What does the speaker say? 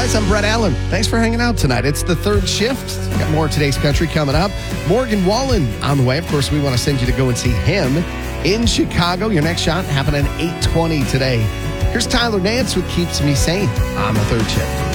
guys, I'm Brett Allen. Thanks for hanging out tonight. It's the third shift. Got more of today's country coming up. Morgan Wallen on the way. Of course, we want to send you to go and see him in Chicago. Your next shot happening at 8:20 today. Here's Tyler Nance with Keeps Me Sane on the third shift.